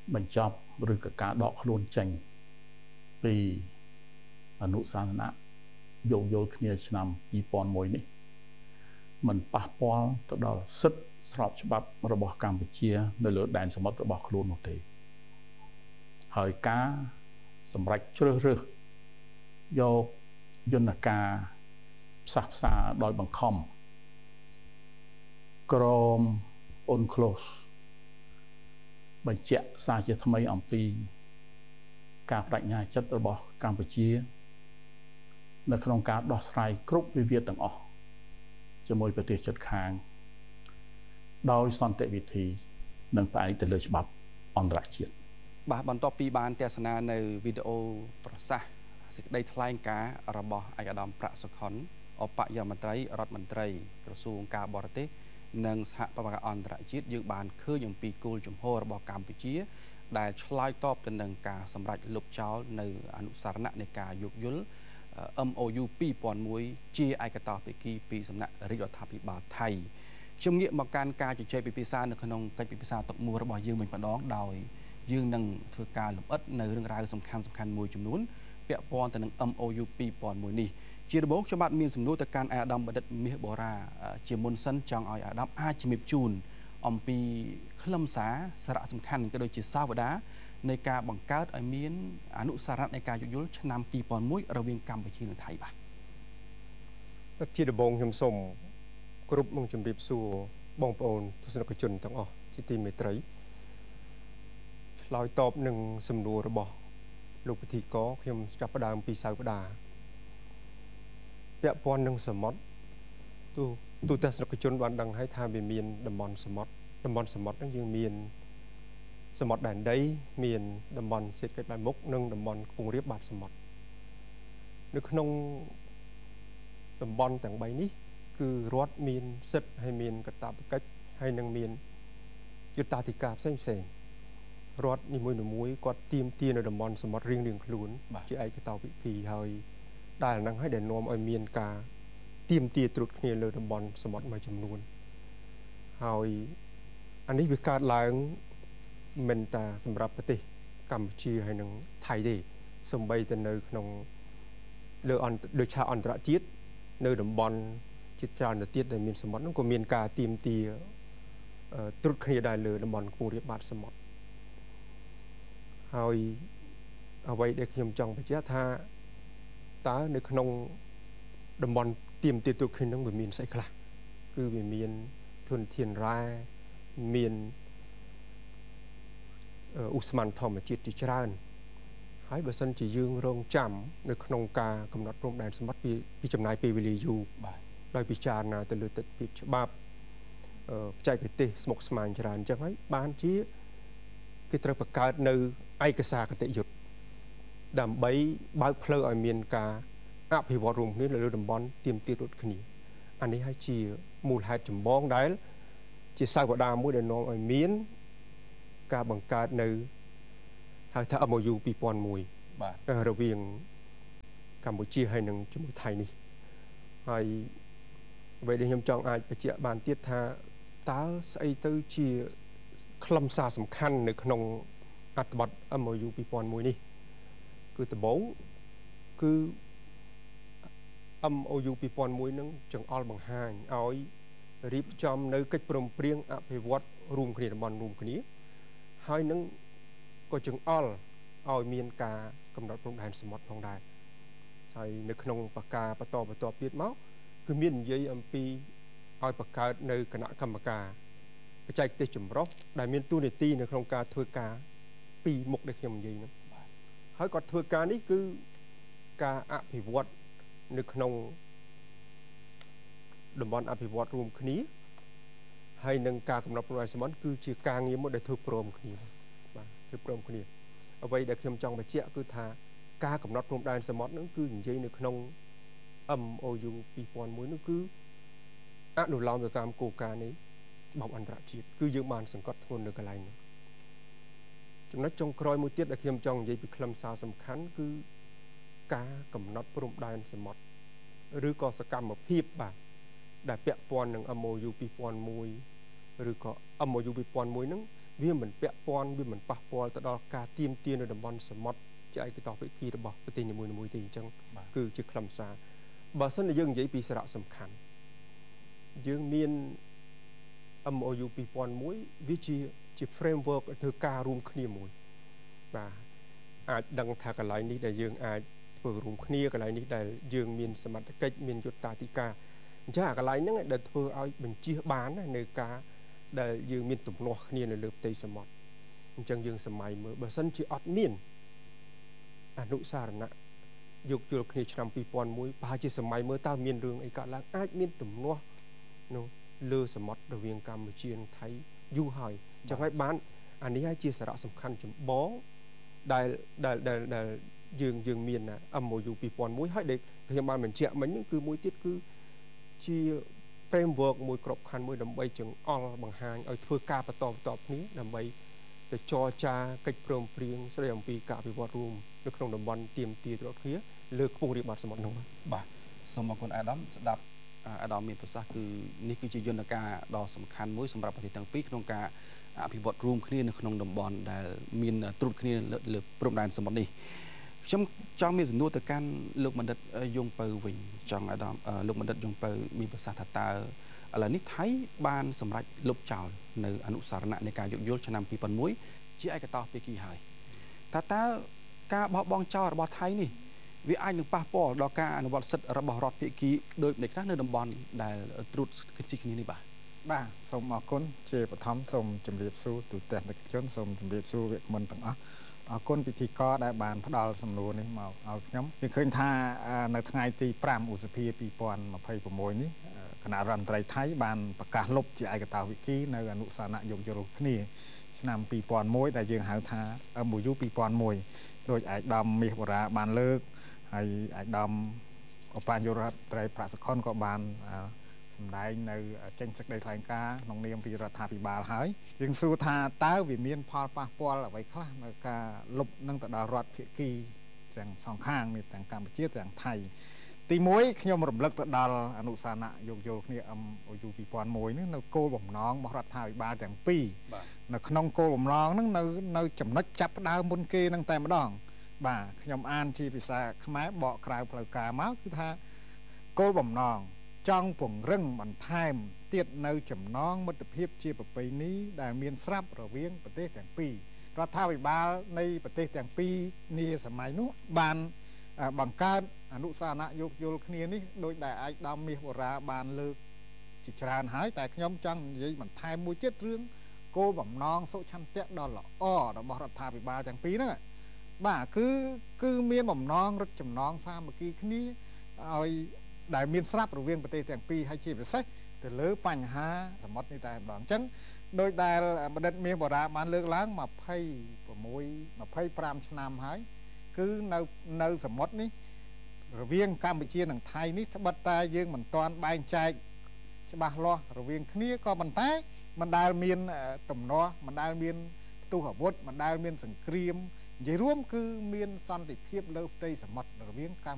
បញ្ចប់ឬក៏ការដកខ្លួនចេញពីអនុសាសនៈយោគយល់គ្នាឆ្នាំ2001នេះมันប៉ះពាល់ទៅដល់សិទ្ធិស្របច្បាប់របស់កម្ពុជានៅលើដែនសមុទ្ររបស់ខ្លួននោះទេហើយការសម្រេចជ្រើសរើសយកយន្តការផ្សះផ្សាដោយបង្ខំក្រម UNCLOS បញ្ជាក់សារជាថ្មីអំពីការបដិញ្ញាចិត្តរបស់កម្ពុជានៅក្នុងការដោះស្រាយគ្រប់វិវាទទាំងអស់ជាមួយប្រទេសជិតខាងដោយសន្តិវិធីនិងផ្អែកទៅលើច្បាប់អន្តរជាតិបាទបន្ទាប់ពីបានទស្សនានៅវីដេអូប្រសាសន៍សេចក្តីថ្លែងការណ៍របស់ឯកឧត្តមប្រាក់សុខុនអបយមន្ត្រីរដ្ឋមន្ត្រីក្រសួងការបរទេសនិងសហប្រតិបត្តិការអន្តរជាតិយើងបានឃើញអំពីគោលជំហររបស់កម្ពុជាដែលឆ្លើយតបទៅនឹងការសម្រេចលុបចោលនៅអនុសារណៈនៃការយោគយល់ MOU 2001ជាឯកតោភាគីពីសំណាក់រាជរដ្ឋាភិបាលថៃខ្ញុំងាកមកកាន់ការជជែកពិភាក្សានៅក្នុងកិច្ចពិភាក្សាតុ1របស់យើងវិញម្ដងដោយយើងនឹងធ្វើការលម្អិតនៅរឿងរ៉ាវសំខាន់មួយចំនួនពាក់ព័ន្ធទៅនឹង MOU 2001នេះជាដំបូងខ្ញុំបាទមានសំណួរទៅកាន់អាដាមបណ្ឌិតមាសបូរ៉ាជាមុនសិនចង់ឲ្យអាដាមអាចជំរាបជូនអំពីខ្លឹមសារសារៈសំខាន់ក៏ដូចជាសាវតានៃការបង្កើតឲ្យមានអនុសារណៈនៃការយោគយល់ឆ្នាំ2001រវាងកម្ពុជានិងថៃបាទជាដំបូងខ្ញុំសូមគ្រប់មកជម្រាបសួរបងប្អូនទស្សនិកជនទាំងអស់ជាទីមេត្រីឆ្លើយតបនឹងសំណួររបស់លោកពិធីករខ្ញុំចាប់ផ្ដើមពីសាវតាពាក់ព័ន្ធនឹងសមុទ្រទូទស្សនិកជនបានដឹងហើយថាវាមានតំបន់សមុទ្រហ្នឹងយើងមានសមុទ្រដែនដីមានតំបន់សេដ្ឋកិច្ចបែបមុខនិងតំបន់ខ្ពង់រាបបាតសមុទ្រនៅក្នុងតំបន់ទាំង3នេះគឺរដ្ឋមានសិទ្ធិហើយមានកាតព្វកិច្ចហើយនឹងមានយុត្តាធិការផ្សេងរដ្ឋនីមួយៗគាត់ទាមទារនៅតំបន់សមុទ្ររៀងៗខ្លួនជាឯកតោភាគីហើយដែលហ្នឹងហើយដែលនាំឲ្យមានការទាមទារត្រួតគ្នាលើតំបន់សមុទ្រមួយចំនួនហើយអានេះវាកើតឡើងមិនតែសម្រាប់ប្រទេសកម្ពុជាហើយនិងថៃទេសូម្បីតែនៅក្នុងលើឆាកអន្តរជាតិនៅតំបន់ជាតិច្រើនទៅទៀតដែលមានសមុទ្រហ្នឹងក៏មានការទាមទារត្រួតគ្នាដែរលើតំបន់ខ្ពង់រាបបាតសមុទ្រហើយអ្វីដែលខ្ញុំចង់បញ្ជាក់ថាតើនៅក្នុងតំបន់ទាមទារត្រួតគ្នាហ្នឹងវាមានស្អីខ្លះគឺវាមានធនធានរ៉ែមានឧស្ម័នធម្មជាតិជាច្រើនហើយបើសិនជាយើងរងចាំនៅក្នុងការកំណត់ព្រំដែនសមុទ្រពីចំណាយពេលវេលាយូរដោយពិចារណាទៅលើទស្សនវិជ្ជាច្បាប់បច្ចេកទេសស្មុគស្មាញច្រើនអញ្ចឹងហើយបានជាគេត្រូវបង្កើតនៅឯកសារគតិយុត្តដើម្បីបើកផ្លូវឲ្យមានការអភិវឌ្ឍរួមគ្នាលើតំបន់ទាមទារត្រួតគ្នាអានេះហើយជាមូលហេតុចម្បងដែលជាសាវតាមួយដែលនាំឲ្យមានការបង្កើតនៅហៅថា MOU 2001បាទរវាងកម្ពុជាហើយនិងជាមួយថៃនេះហើយអ្វីដែលខ្ញុំចង់អាចបញ្ជាក់បានទៀតថាតើស្អីទៅជាខ្លឹមសារសំខាន់នៅក្នុងអត្ថបទ MOU 2001នេះគឺដំបូងគឺ MOU 2001នឹងចង្អុលបង្ហាញឲ្យរៀបចំនៅកិច្ចព្រមព្រៀងអភិវឌ្ឍរួមគ្នាតំបន់រួមគ្នាហើយនឹងក៏ចង្អុលឲ្យមានការកំណត់ព្រំដែនសមុទ្រផងដែរហើយនៅក្នុងបកការបន្តទៀតមកគឺមាននិយាយអំពីឲ្យបង្កើតនៅគណៈកម្មការបច្ចេកទេសចម្រុះដែលមានតួនាទីនៅក្នុងការធ្វើការពីមុខដែលខ្ញុំនិយាយនោះហើយគាត់ធ្វើការនេះគឺការអភិវឌ្ឍនៅក្នុងតំបន់អភិវឌ្ឍរួមគ្នាហើយនឹងការកំណត់ព្រំដែនសមុទ្រគឺជាការងារមួយដែលធ្វើព្រមគ្នាបាទធ្វើព្រមគ្នាអ្វីដែលខ្ញុំចង់បញ្ជាក់គឺថាការកំណត់ព្រំដែនសមុទ្រនឹងគឺនិយាយនៅក្នុង MOU 2001នោះគឺអនុលោមទៅតាមគោលការណ៍នៃច្បាប់អន្តរជាតិគឺយើងបានសង្កត់ធ្ងន់នៅកន្លែងនេះចំណុចចុងក្រោយមួយទៀតដែលខ្ញុំចង់និយាយពីខ្លឹមសារសំខាន់គឺការកំណត់ព្រំដែនសមុទ្រឬក៏សកម្មភាពបាទដែលពាក់ព័ន្ធនឹង MOU 2001ឬក៏ MOU 2001ហ្នឹងវាមិនពាក់ព័ន្ធវាមិនប៉ះពាល់ទៅដល់ការទៀមទានៅតំបន់សមុទ្រជាឯកតោភាគីរបស់ប្រទេសនីមួយៗទេអញ្ចឹងគឺជាខ្លឹមសារបើសិនជាយើងនិយាយពីសារៈសំខាន់យើងមាន MOU 2001វាជា framework ធ្វើការរួមគ្នាមួយបាទអាចដឹងថាកន្លែងនេះដែលយើងអាចធ្វើរួមគ្នាកន្លែងនេះដែលយើងមានសមត្ថកិច្ចមានយុត្តាធិការអញ្ចឹងអាកន្លែងហ្នឹងដែលធ្វើឲ្យបញ្ជៀសបាននៅការដែលយើងមានទំនាស់គ្នានៅលើផ្ទៃសមុទ្រអញ្ចឹងយើងសម័យមើលបើសិនជាអត់មានអនុសារណៈយោគយល់គ្នាឆ្នាំ2001ប្រហែលជាសម័យមើលតើមានរឿងអីកើតឡើងអាចមានទំនាស់នោះលើសមុទ្ររវាងកម្ពុជានិងថៃយូរហើយអញ្ចឹងហើយបានអានេះហើយជាសារៈសំខាន់ចម្បងដែលយើងមាន MOU 2001ហើយដែលខ្ញុំបានបញ្ជាក់មិញហ្នឹងគឺមួយទៀតគឺជា framework មួយក្របខ័ណ្ឌមួយដើម្បីចង្អុលបង្ហាញឲ្យធ្វើការបន្តគ្នាដើម្បីទៅចរចាកិច្ចព្រមព្រៀងស្តីអំពីការអភិវឌ្ឍរួមនៅក្នុងតំបន់ទាមទាររបស់គ្នាលើខ្ពង់រាបបាតសមុទ្រនោះបាទសូមអរគុណអាដាមស្ដាប់អាដាមមានប្រសាសន៍គឺនេះគឺជាយន្តការដ៏សំខាន់មួយសម្រាប់ប្រទេសទាំងពីរក្នុងការអភិវឌ្ឍរួមគ្នានៅក្នុងតំបន់ដែលមានត្រួតគ្នាលើព្រំដែនសមុទ្រនេះខ្ញុំចង់មានសំណួរទៅកាន់លោកបណ្ឌិតយងពៅវិញចង់អាដាមលោកបណ្ឌិតយងពៅមានប្រសាសន៍ថាតើឥឡូវនេះថៃបានសម្រេចលុបចោលនៅអនុសារណៈនៃការយោគយល់ឆ្នាំ2001ជាឯកតោភាគីហើយតើការបោះបង់ចោលរបស់ថៃនេះវាអាចនឹងប៉ះពាល់ដល់ការអនុវត្តសិទ្ធិរបស់រដ្ឋភាគីដោយនៃខ្លះនៅតំបន់ដែលត្រួតស៊ីគ្នានេះបាទសូមអរគុណជាបឋមសូមជម្រាបសួរទូទាំងអតិថិជនសូមជម្រាបសួរវាគ្មិនទាំងអស់អរគុណពិធីករដែលបានផ្ដល់សំណួរនេះមកឲ្យខ្ញុំយើងឃើញថានៅថ្ងៃទី5ឧសភា2026នេះគណៈរដ្ឋមន្ត្រីថៃបានប្រកាសលុបជាឯកតោភាគីនៅអនុសារណៈយោគយល់គ្នាឆ្នាំ2001ដែលយើងហៅថា MOU 2001ដោយឯកឧត្តមមាសបូរ៉ាបានលើកហើយឯកឧត្តមឧបនាយករដ្ឋមន្ត្រីប្រាក់សុខុនក៏បានសម្ដែងនៅចេញសេចក្តីថ្លែងការណ៍ក្នុងនាមពីរដ្ឋាភិបាលហើយយើងសួរថាតើវាមានផលប៉ះពាល់អ្វីខ្លះនៅការលុបនឹងទៅដល់រដ្ឋភាគីទាំងសងខាងមានទាំងកម្ពុជាទាំងថៃទី1ខ្ញុំរំលឹកទៅដល់អនុសារណៈយោគយល់គ្នា MOU 2001នេះនៅគោលបំណងរបស់រដ្ឋាភិបាលទាំងពីរនៅក្នុងគោលបំណងហ្នឹងនៅចំណុចចាប់ផ្ដើមមុនគេហ្នឹងតែម្ដងបាទខ្ញុំអានជាភាសាខ្មែរបកក្រៅផ្លូវការមកគឺថាគោលបំណងចង់ពង្រឹងបន្ថែមទៀតនៅចំណងមិត្តភាពជាប្រពៃណីដែលមានស្រាប់រវាងប្រទេសទាំងពីររដ្ឋាភិបាលនៃប្រទេសទាំងពីរនាសម័យនោះបានបង្កើតអនុសារណៈយោគយល់គ្នានេះដោយដែលឯកឧត្តមមាសបូរ៉ាបានលើកជាច្រើនហើយតែខ្ញុំចង់និយាយបន្ថែមមួយទៀតរឿងគោលបំណងសុឆន្ទៈដ៏ល្អរបស់រដ្ឋាភិបាលទាំងពីរហ្នឹងបាទគឺមានបំណងរឹតចំណងសាមគ្គីគ្នាឲ្យដែលមានស្រាប់រវាងប្រទេសទាំងពីរហើយជាពិសេសទៅលើបញ្ហាសមុទ្រនេះតែម្ដងអញ្ចឹងដោយដែលបណ្ឌិតមាសបូរ៉ាបានលើកឡើង25ឆ្នាំហើយគឺនៅសមុទ្រនេះរវាងកម្ពុជានិងថៃនេះត្បិតតែយើងមិនទាន់បែងចែកច្បាស់លាស់រវាងគ្នាក៏ប៉ុន្តែមិនដែលមានទំនាស់មិនដែលមានផ្ទុះអាវុធមិនដែលមានសង្គ្រាមនិយាយរួមគឺមានសន្តិភាពលើផ្ទៃសមុទ្ររវាងកម្